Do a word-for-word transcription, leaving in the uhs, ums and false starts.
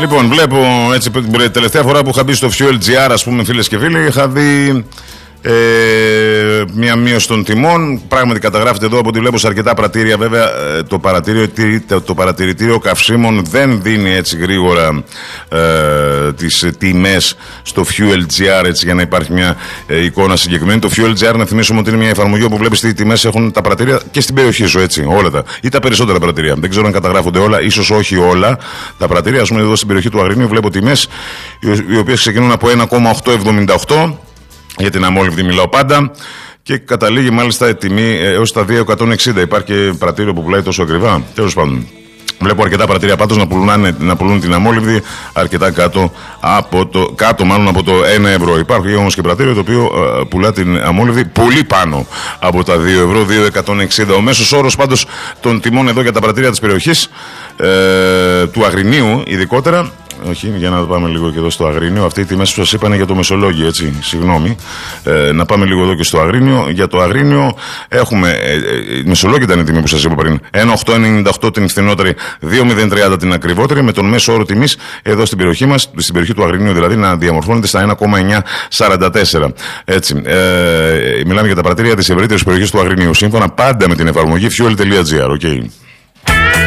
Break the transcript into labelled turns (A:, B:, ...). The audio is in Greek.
A: Λοιπόν, βλέπω έτσι, την τελευταία φορά που είχα μπει στο Fuel.gr, ας πούμε, φίλες και φίλοι, είχα δει ε, μια μείωση των τιμών. Πράγματι καταγράφεται εδώ από ό,τι βλέπω σε αρκετά πρατήρια. Βέβαια, το, το, το παρατηρητήριο καυσίμων δεν δίνει έτσι γρήγορα ε, τις τιμές στο Fuel.gr, έτσι, για να υπάρχει μια ε, εικόνα συγκεκριμένη. Το Fuel.gr, να θυμίσουμε ότι είναι μια εφαρμογή όπου βλέπεις τι τιμές έχουν τα πρατήρια και στην περιοχή σου, έτσι, όλα τα, ή τα περισσότερα πρατήρια. Δεν ξέρω αν καταγράφονται όλα, ίσως όχι όλα τα πρατήρια. Ας πούμε, εδώ στην περιοχή του Αγρινίου βλέπω τιμές οι οποίες ξεκινούν από ένα κόμμα οκτακόσια εβδομήντα οκτώ. Για την αμόλυβδη μιλάω πάντα. Και καταλήγει μάλιστα η τιμή έως τα δύο εκατόν εξήντα. Υπάρχει και πρατήριο που πουλάει τόσο ακριβά. Τέλος πάντων. Βλέπω αρκετά πρατήρια πάντως να πουλούν, να πουλούν την αμόλυβδη αρκετά κάτω από το, κάτω μάλλον από το ένα ευρώ. Υπάρχει όμως και πρατήριο το οποίο uh, πουλά την αμόλυβδη πολύ πάνω από τα δύο ευρώ, δύο εκατόν εξήντα. Ο μέσος όρος πάντως των τιμών εδώ για τα πρατήρια της περιοχής ε, του Αγρινίου ειδικότερα. Όχι, για να πάμε λίγο και εδώ στο Αγρίνιο. Αυτή η τιμή που σας είπα είναι για το Μεσολόγγι, έτσι. Συγγνώμη. Ε, να πάμε λίγο εδώ και στο Αγρίνιο. Για το Αγρίνιο έχουμε. Ε, ε, Μεσολόγγι ήταν η τιμή που σας είπα πριν. ένα χιλιάδες οκτακόσια ενενήντα οκτώ την φθηνότερη, δύο χιλιάδες τριάντα την ακριβότερη, με τον μέσο όρο τιμής εδώ στην περιοχή μας, στην περιοχή του Αγρινίου δηλαδή, να διαμορφώνεται στα ένα κόμμα εννιακόσια σαράντα τέσσερα. Έτσι. Ε, μιλάμε για τα πρατήρια της ευρύτερης περιοχής του Αγρινίου. Σύμφωνα πάντα με την εφαρμογή fuel.gr. Okay.